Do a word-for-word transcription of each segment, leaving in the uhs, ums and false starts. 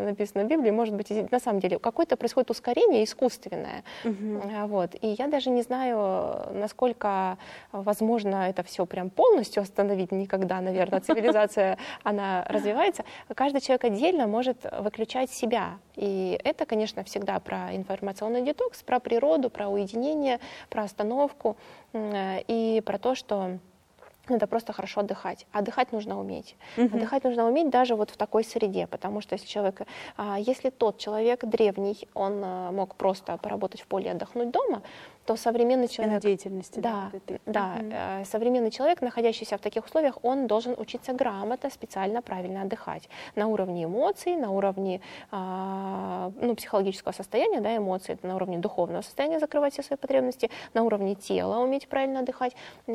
написано в Библии, может быть, на самом деле какое-то происходит ускорение искусственное. Uh-huh. Вот. И я даже не знаю, насколько возможно это все прям полностью остановить. Никогда, наверное, цивилизация, она развивается. Каждый человек отдельно может выключать себя. И это, конечно, всегда про информационный детокс, про природу, про уединение, про остановку и про то, что надо просто хорошо отдыхать. Отдыхать нужно уметь. Uh-huh. Отдыхать нужно уметь даже вот в такой среде, потому что если человек, если тот человек древний, он мог просто поработать в поле и отдохнуть дома, то современный человек... деятельности. Да, да, да uh-huh. современный человек, находящийся в таких условиях, он должен учиться грамотно, специально, правильно отдыхать. На уровне эмоций, на уровне ну, психологического состояния, да, эмоций, на уровне духовного состояния закрывать все свои потребности, на уровне тела уметь правильно отдыхать.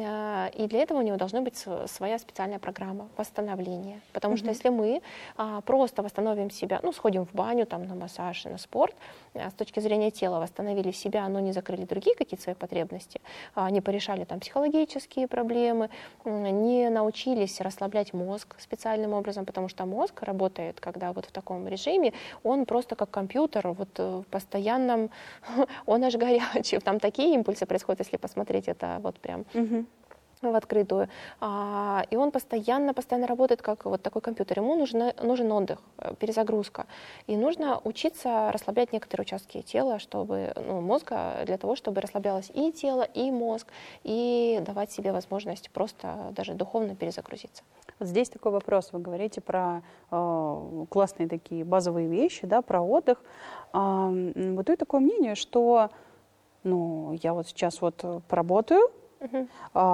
И для этого у него должна быть своя специальная программа восстановления. Потому uh-huh. что если мы просто восстановим себя, ну, сходим в баню, там, на массаж, на спорт, с точки зрения тела восстановили себя, но не закрыли другие какие-то свои потребности, не порешали там психологические проблемы, не научились расслаблять мозг специальным образом, потому что мозг работает, когда вот в таком режиме, он просто как компьютер, вот в постоянном, он аж горячий, там такие импульсы происходят, если посмотреть это вот прям... Uh-huh. в открытую, а, и он постоянно, постоянно работает как вот такой компьютер. Ему нужно, нужен отдых, перезагрузка, и нужно учиться расслаблять некоторые участки тела, чтобы, ну, мозга, для того, чтобы расслаблялось и тело, и мозг, и давать себе возможность просто даже духовно перезагрузиться. Вот здесь такой вопрос. Вы говорите про э, классные такие базовые вещи, да, про отдых. Э, вот и такое мнение, что, ну, я вот сейчас вот поработаю, Uh-huh.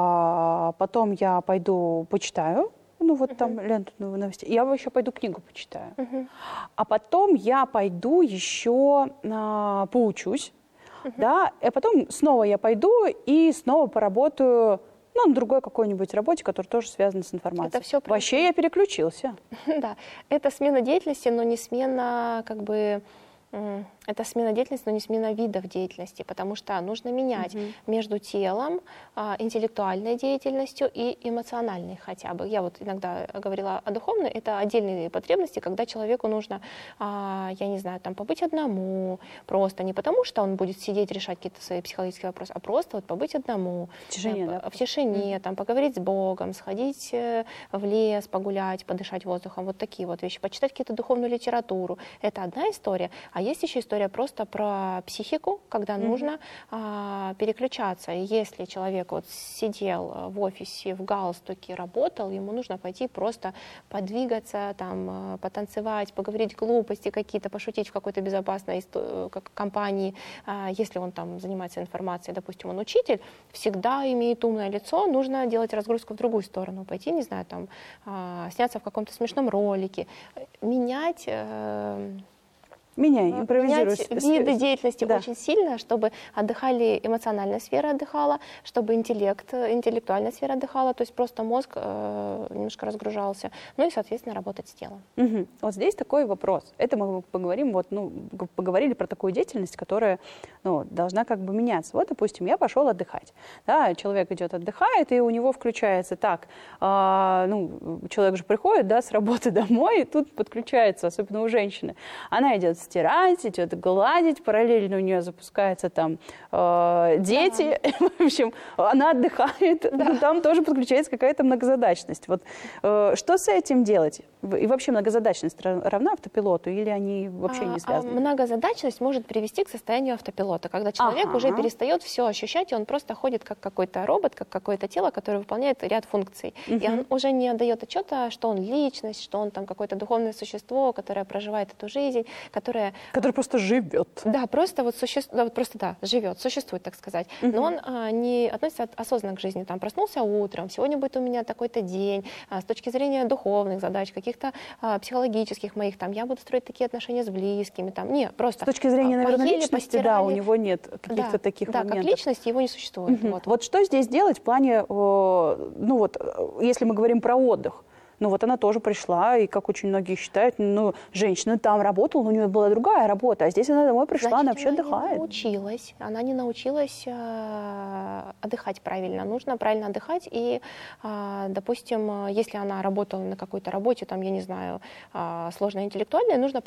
А, потом я пойду почитаю, ну вот uh-huh. там ленту новостей, я еще пойду книгу почитаю. Uh-huh. А потом я пойду еще а, поучусь, uh-huh. да, и потом снова я пойду и снова поработаю, ну, на другой какой-нибудь работе, которая тоже связана с информацией. Это все Вообще я переключился. Да, это смена деятельности, но не смена, как бы... Это смена деятельности, но не смена видов деятельности, потому что нужно менять uh-huh. между телом, интеллектуальной деятельностью и эмоциональной хотя бы. Я вот иногда говорила о духовной, это отдельные потребности, когда человеку нужно, я не знаю, там побыть одному, просто не потому, что он будет сидеть, решать какие-то свои психологические вопросы, а просто вот побыть одному, в тишине, в, да? в тишине, uh-huh. там, поговорить с Богом, сходить в лес, погулять, подышать воздухом, вот такие вот вещи, почитать какую-то духовную литературу. Это одна история, а есть еще история просто про психику, когда mm-hmm. нужно а, переключаться. И если человек вот сидел в офисе, в галстуке, работал, ему нужно пойти просто подвигаться, там, потанцевать, поговорить глупости какие-то, пошутить в какой-то безопасной компании. А, если он там занимается информацией, допустим, он учитель, всегда имеет умное лицо, нужно делать разгрузку в другую сторону, пойти, не знаю, там, а, сняться в каком-то смешном ролике, менять... Э, Меняй, импровизируй. Менять виды деятельности да. очень сильно, чтобы отдыхали, эмоциональная сфера отдыхала, чтобы интеллект, интеллектуальная сфера отдыхала, то есть просто мозг э, немножко разгружался, ну и, соответственно, работать с телом. Угу. Вот здесь такой вопрос. Это мы поговорим, вот, ну, поговорили про такую деятельность, которая, ну, должна как бы меняться. Вот, допустим, я пошел отдыхать. Да, человек идет отдыхает, и у него включается так, э, ну, человек же приходит, да, с работы домой, и тут подключается, особенно у женщины. Она идет стирать, идет гладить, параллельно у нее запускаются там э, дети, да. В общем, она отдыхает, да. Там тоже подключается какая-то многозадачность. Вот э, что с этим делать? И вообще многозадачность равна автопилоту или они вообще не связаны? А, многозадачность может привести к состоянию автопилота, когда человек ага. уже перестает все ощущать, и он просто ходит как какой-то робот, как какое-то тело, которое выполняет ряд функций. Угу. И он уже не отдает отчета, что он личность, что он там какое-то духовное существо, которое проживает эту жизнь, которое... Который просто живет. Да, просто вот существует, да, вот просто да, живет, существует, так сказать. Uh-huh. Но он а, не относится осознанно к жизни. Там проснулся утром, сегодня будет у меня такой-то день. А, с точки зрения духовных задач, каких-то а, психологических моих, там, я буду строить такие отношения с близкими. Там, не, просто... С точки зрения, наверное, поели, личности, постирали. Да, у него нет каких-то да, таких да, моментов. Да, как личность его не существует. Uh-huh. Вот. Вот что здесь делать в плане, ну вот, если мы говорим про отдых? Ну вот она тоже пришла, и как очень многие считают, ну, женщина там работала, но у нее была другая работа, а здесь она домой пришла, Значит, она вообще она отдыхает. Не научилась, она не научилась э, отдыхать правильно. Нужно правильно отдыхать, и, э, допустим, если она работала на какой-то работе, там, я не знаю, э, сложно интеллектуальной, нужно